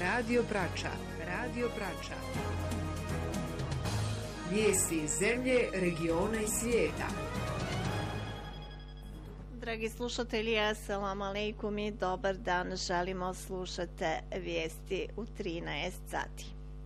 Radio Brača. Radio Brača. Vijesti iz zemlje, regiona i svijeta. Dragi slušatelji, assalamu alaikum i dobar dan. Želimo slušate vijesti u 13 sati.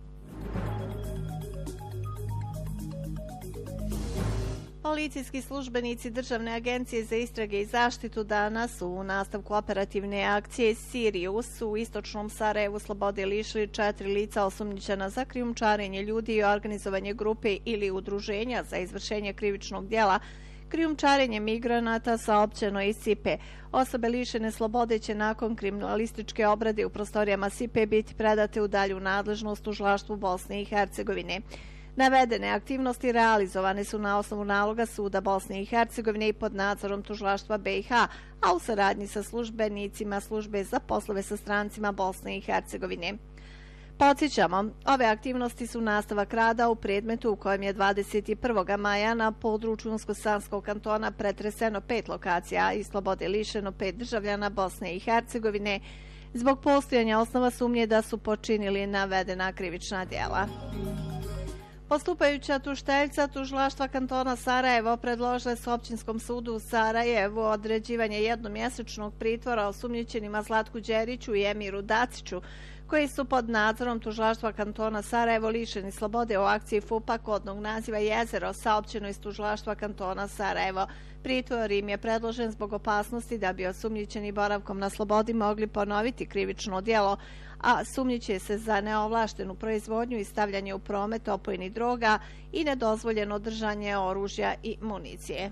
Policijski službenici Državne agencije za istrage i zaštitu danas u nastavku operativne akcije Sirius u istočnom Sarajevu slobode lišili 4 lica osumnjičena za krijumčarenje ljudi i organizovanje grupe ili udruženja za izvršenje krivičnog djela krijumčarenje migranata, saopćeno iz SIPE. Osobe lišene slobode će nakon kriminalističke obrade u prostorijama SIPE biti predate u dalju nadležnost tužilaštvu Bosne i Hercegovine. Navedene aktivnosti realizovane su na osnovu naloga Suda Bosne i Hercegovine i pod nadzorom tužilaštva BiH, a u saradnji sa službenicima službe za poslove sa strancima Bosne i Hercegovine. Podsjećamo, ove aktivnosti su nastavak rada u predmetu u kojem je 21. maja na području Unsko-Sanskog kantona pretreseno 5 lokacija i slobode lišeno 5 državljana Bosne i Hercegovine zbog postojanja osnova sumnje da su počinili navedena krivična djela. Postupajuća tužiteljca tužilaštva kantona Sarajevo predložila su Općinskom sudu u Sarajevu određivanje jednomjesečnog pritvora osumnjičenima Zlatku Đeriću i Emiru Daciću, koji su pod nadzorom tužilaštva kantona Sarajevo lišeni slobode u akciji FUPA kodnog naziva Jezero, saopćeno iz tužilaštva kantona Sarajevo. Pritvor im je predložen zbog opasnosti da bi osumnjičeni boravkom na slobodi mogli ponoviti krivično djelo, a sumnjiče se za neovlaštenu proizvodnju i stavljanje u promet opojnih droga i nedozvoljeno držanje oružja i municije.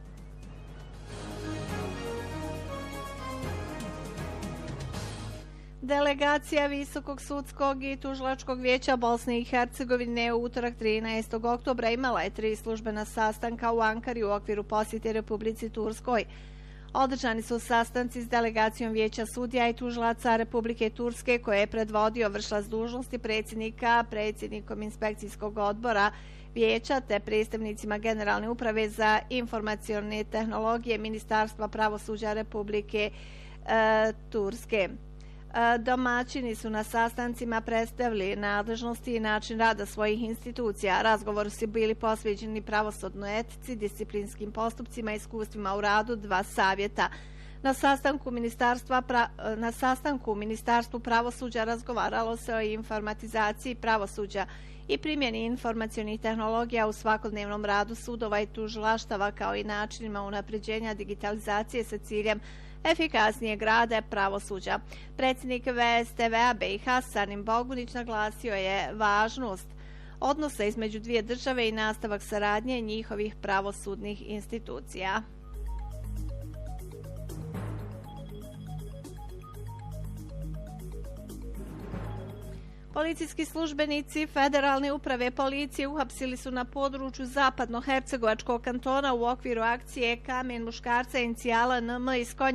Delegacija Visokog sudskog i tužilačkog vijeća Bosne i Hercegovine u utorak 13. oktobra imala je 3 službena sastanka u Ankari u okviru posjete Republici Turskoj. Održani su sastanci s delegacijom vijeća sudija i tužilaca Republike Turske koje je predvodio vršilac dužnosti predsjednikom inspekcijskog odbora vijeća te predstavnicima Generalne uprave za informacione tehnologije Ministarstva pravosuđa Republike Turske. Domaćini su na sastancima predstavili nadležnosti i način rada svojih institucija. Razgovori su bili posvećeni pravosudnoj etici, disciplinskim postupcima i iskustvima u radu 2 savjeta. Na sastanku u Ministarstvu pravosuđa razgovaralo se o informatizaciji pravosuđa i primjeni informacionih tehnologija u svakodnevnom radu sudova i tužilaštava kao i načinima unapređenja digitalizacije sa ciljem efikasnijeg rada pravosuđa. Predsjednik VSTV-a BiH Sanim Bogunić naglasio je važnost odnosa između dvije države i nastavak saradnje njihovih pravosudnih institucija. Policijski službenici Federalne uprave policije uhapsili su na području zapadno-hercegovačkog kantona u okviru akcije Kamen muškarca inicijala NM iz Konje